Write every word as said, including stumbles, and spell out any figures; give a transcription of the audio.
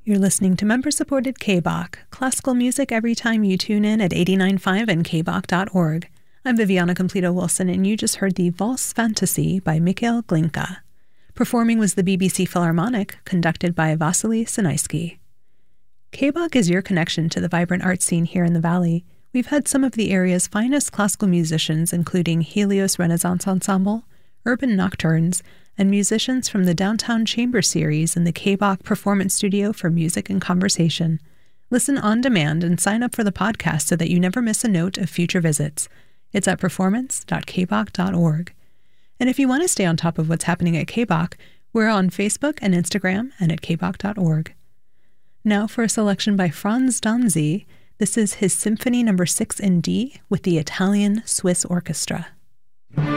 You're listening to member-supported K B O C, classical music every time you tune in at eighty-nine point five and K B O C dot org. I'm Viviana Completo-Wilson, and you just heard the Valse Fantasy by Mikhail Glinka. Performing was the B B C Philharmonic, conducted by Vasily Sinaisky. K B O C is your connection to the vibrant art scene here in the Valley. We've had some of the area's finest classical musicians, including Helios Renaissance Ensemble, Urban Nocturnes, and musicians from the Downtown Chamber Series in the K B O C Performance Studio for Music and Conversation. Listen on demand and sign up for the podcast so that you never miss a note of future visits. It's at performance dot K B O C dot org. And if you want to stay on top of what's happening at K B O C, we're on Facebook and Instagram and at K B O C dot org. Now for a selection by Franz Danzy. This is his Symphony Number six in D with the Italian Swiss Orchestra.